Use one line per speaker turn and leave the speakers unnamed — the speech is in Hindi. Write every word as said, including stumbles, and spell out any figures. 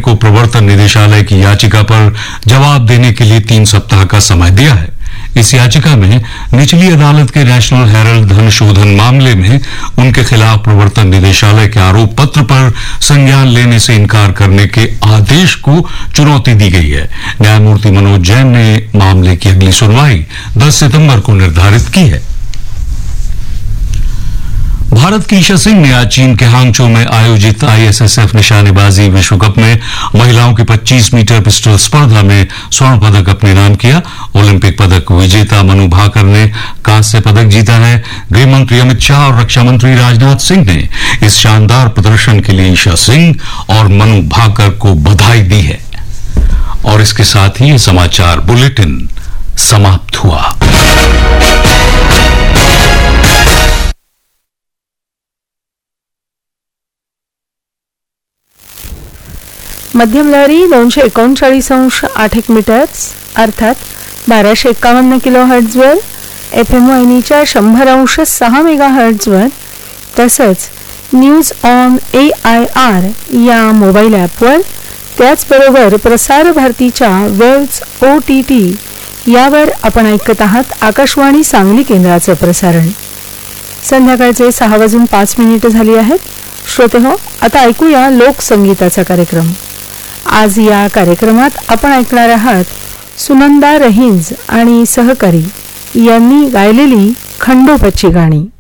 को प्रवर्तन निदेशालय की याचिका पर जवाब देने के लिए तीन सप्ताह का समय दिया है। इस याचिका में निचली अदालत के नेशनल हेरल्ड धन शोधन मामले में उनके खिलाफ प्रवर्तन निदेशालय के आरोप पत्र पर संज्ञान लेने से इनकार करने के आदेश को चुनौती दी गई है। न्यायमूर्ति मनोज जैन ने मामले की अगली सुनवाई दस सितंबर को निर्धारित की है। भारत की ईशा सिंह ने आज चीन के हांगझो में आयोजित आईएसएसएफ निशानेबाजी विश्व कप में महिलाओं की पच्चीस मीटर पिस्टल स्पर्धा में स्वर्ण पदक अपने नाम किया। ओलंपिक पदक विजेता मनु भाकर ने कांस्य पदक जीता है। गृह मंत्री अमित शाह और रक्षा मंत्री राजनाथ सिंह ने इस शानदार प्रदर्शन के लिए ईशा सिंह और मनु भाकर को बधाई दी है। और इसके साथ ही ये समाचार बुलेटिन समाप्त हुआ।
मध्यम लहरी दोनशे एकोणचाळीस अंश आठ एक मीटर्स अर्थात बाराशे एक्कावन्न किलो हर्ट्झवर, एफ एम वाहिनीच्या शंभर अंश सहा मेगा हर्ट्झवर तसंच news on A I R या मोबाईल ॲपवर, त्याचबरोबर प्रसार भारतीच्या वेव्स ओ टी टी यावर आपण ऐकत आहात आकाशवाणी सांगली केंद्राचं प्रसारण। संध्याकाळचे सहा वाजून पाच मिनिटं झाली आहेत। श्रोते हो, आता ऐकूया लोकसंगीताचा कार्यक्रम। आज या कार्यक्रमात आपण ऐकणार आहात सुनंदा रहिंज आणि सहकारी यांनी गायलेली खंडोबाची गाणी।